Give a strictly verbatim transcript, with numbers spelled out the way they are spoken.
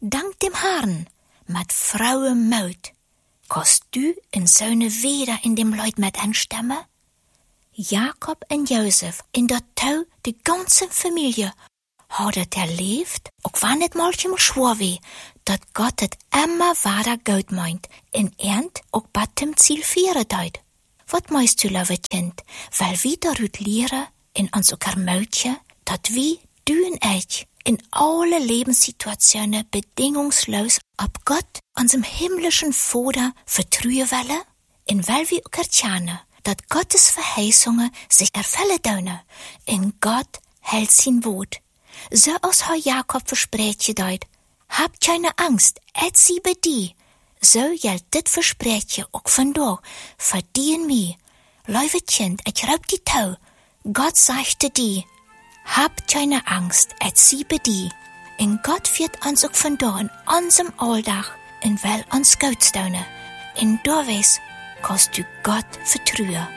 dank dem Herrn, mit Frauen Mut, kannst du in seine wieder in dem Leut mit anstimmen? Jakob und Josef, in der Tau, die ganze Familie, hat het erlebt, auch wenn het manchmal schwer wie, dat Gott het immer weiter gut meint, in Ernt auch bei dem Ziel führen deut. Wat meinst du, lieve Kind, weil wir darüber lehren, in uns auch Mädchen, dat wir, du und ich, in alle Lebenssituationen bedingungslos ab Gott, unserem himmlischen Vater, vertrauen wollen, in weil wir auch erkennen, dat Gottes Verheißungen sich erfüllen dürfen, in Gott hält sein Wort. So als Herr Jakob versprecht gedeit, habt keine Angst, et sie bei die. So gilt dit Versprechen auch von da, verdien mi. Lieve Kind, ich raub die Tau, Gott sagte die, habt keine Angst, et sie bei die. In Gott wird uns auch von da in unserem Alltag, in wel uns gut steunen. In da wees kannst du Gott vertrauen.